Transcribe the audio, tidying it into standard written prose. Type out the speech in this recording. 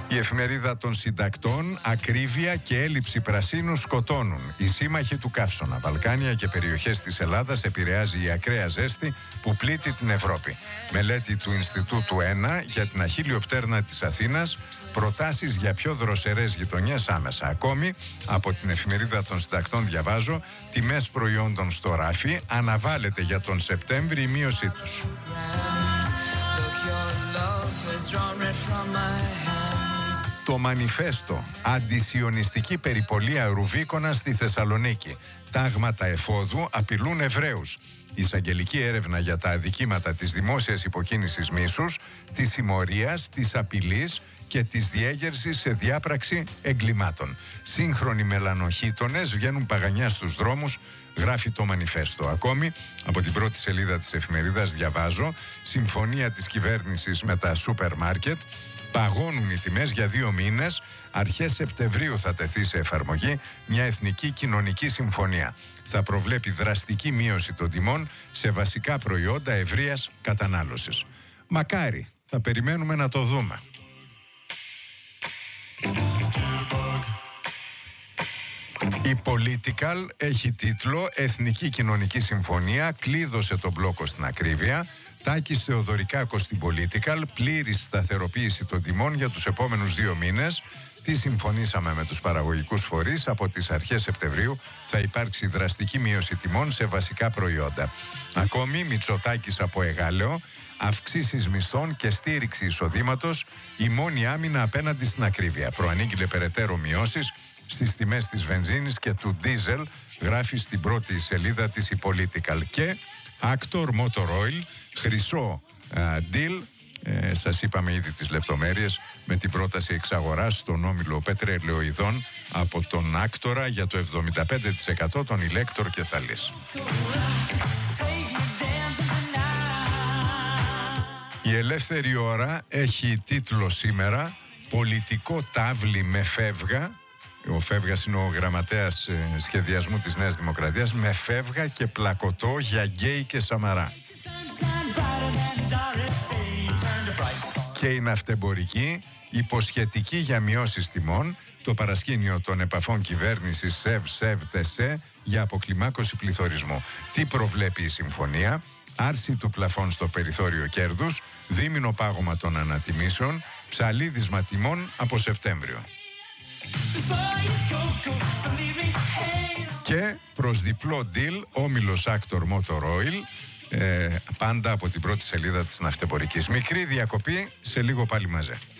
Η εφημερίδα των συντακτών, ακρίβεια και έλλειψη πρασίνου σκοτώνουν. Οι σύμμαχοι του καύσωνα, Βαλκάνια και περιοχές της Ελλάδας επηρεάζει η ακραία ζέστη που πλήττει την Ευρώπη. Μελέτη του Ινστιτούτου 1 για την αχίλιο πτέρνα της Αθήνας, προτάσεις για πιο δροσερές γειτονιές άμεσα. Ακόμη, από την εφημερίδα των συντακτών διαβάζω, τιμές προϊόντων στο ράφι, αναβάλλεται για τον Σεπτέμβρη η μείωσή τους. Το μανιφέστο, αντισιωνιστική περιπολία Ρουβίκονα στη Θεσσαλονίκη. Τάγματα εφόδου απειλούν Εβραίους. Εισαγγελική έρευνα για τα αδικήματα της δημόσιας υποκίνησης μίσους, της συμμορίας, της απειλής και της διέγερσης σε διάπραξη εγκλημάτων. Σύγχρονοι μελανοχείτονες βγαίνουν παγανιά στους δρόμους, γράφει το μανιφέστο. Ακόμη, από την πρώτη σελίδα της εφημερίδας διαβάζω, συμφωνία της κυβέρνησης με τα σούπερ μάρκετ. Παγώνουν οι τιμές για 2 μήνες. Αρχές Σεπτεμβρίου θα τεθεί σε εφαρμογή μια εθνική κοινωνική συμφωνία. Θα προβλέπει δραστική μείωση των τιμών σε βασικά προϊόντα ευρείας κατανάλωσης. Μακάρι, θα περιμένουμε να το δούμε. Η Political έχει τίτλο «Εθνική Κοινωνική Συμφωνία κλείδωσε τον μπλόκο στην ακρίβεια». Τάκης Θεοδωρικάκος στην Political, πλήρης σταθεροποίηση των τιμών για τους επόμενους 2 μήνες. Τι συμφωνήσαμε με τους παραγωγικούς φορείς, από τις αρχές Σεπτεμβρίου θα υπάρξει δραστική μείωση τιμών σε βασικά προϊόντα. Ακόμη, Μητσοτάκης από Εγάλεο, αυξήσεις μισθών και στήριξη εισοδήματος, η μόνη άμυνα απέναντι στην ακρίβεια. Προανήγγειλε περαιτέρω μειώσεις στις τιμές της βενζίνης και του ντίζελ, γράφει στην πρώτη σελίδα της η Political. Και Actor Motor Oil, χρυσό deal, σας είπαμε ήδη τις λεπτομέρειες, με την πρόταση εξαγοράς στον όμιλο πετρελαιοειδών από τον Άκτορα για το 75% των ηλέκτρων και θαλής. Η Ελεύθερη Ώρα έχει τίτλο σήμερα «Πολιτικό τάβλι με φεύγα». Ο Φεύγας είναι ο γραμματέας σχεδιασμού της Νέας Δημοκρατίας, με φεύγα και πλακωτό για γκέι και Σαμαρά. Και η ναυτεμπορική, υποσχετική για μειώσεις τιμών, το παρασκήνιο των επαφών κυβέρνησης ΣΕΒ-ΤΕΣΕ για αποκλιμάκωση πληθωρισμού. Τι προβλέπει η συμφωνία? Άρση του πλαφών στο περιθώριο κέρδους, δίμηνο πάγωμα των ανατιμήσεων, ψαλίδισμα τιμών από Σεπτέμβριο. Και προς διπλό deal, όμιλος Actor Motor Oil, πάντα από την πρώτη σελίδα της ναυτεμπορικής. Μικρή διακοπή, σε λίγο πάλι μαζί.